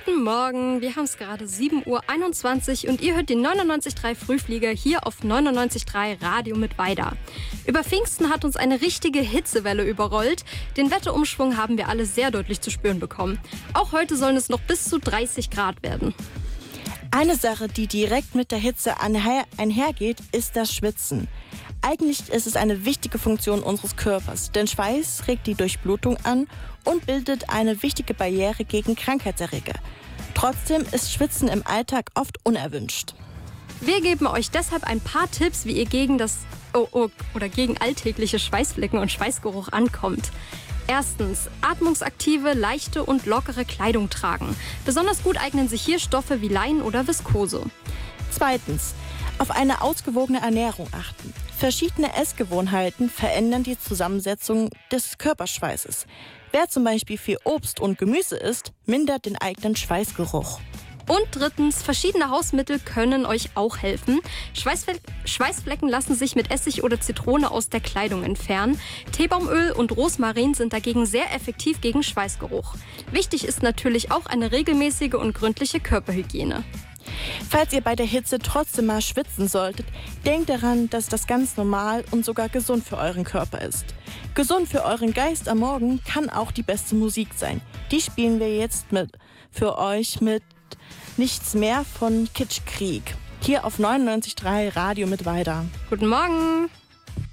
Guten Morgen, wir haben es gerade 7:21 Uhr und ihr hört den 99.3 Frühflieger hier auf 99.3 Radio mit Weida. Über Pfingsten hat uns eine richtige Hitzewelle überrollt. Den Wetterumschwung haben wir alle sehr deutlich zu spüren bekommen. Auch heute sollen es noch bis zu 30 Grad werden. Eine Sache, die direkt mit der Hitze einhergeht, ist das Schwitzen. Eigentlich ist es eine wichtige Funktion unseres Körpers, denn Schweiß regt die Durchblutung an und bildet eine wichtige Barriere gegen Krankheitserreger. Trotzdem ist Schwitzen im Alltag oft unerwünscht. Wir geben euch deshalb ein paar Tipps, wie ihr gegen gegen alltägliche Schweißflecken und Schweißgeruch ankommt. Erstens, atmungsaktive, leichte und lockere Kleidung tragen. Besonders gut eignen sich hier Stoffe wie Leinen oder Viskose. Zweitens, auf eine ausgewogene Ernährung achten. Verschiedene Essgewohnheiten verändern die Zusammensetzung des Körperschweißes. Wer zum Beispiel viel Obst und Gemüse isst, mindert den eigenen Schweißgeruch. Und drittens, verschiedene Hausmittel können euch auch helfen. Schweißflecken lassen sich mit Essig oder Zitrone aus der Kleidung entfernen. Teebaumöl und Rosmarin sind dagegen sehr effektiv gegen Schweißgeruch. Wichtig ist natürlich auch eine regelmäßige und gründliche Körperhygiene. Falls ihr bei der Hitze trotzdem mal schwitzen solltet, denkt daran, dass das ganz normal und sogar gesund für euren Körper ist. Gesund für euren Geist am Morgen kann auch die beste Musik sein. Die spielen wir jetzt für euch mit Nichts mehr von Kitschkrieg. Hier auf 99.3 Radio mit Weida. Guten Morgen!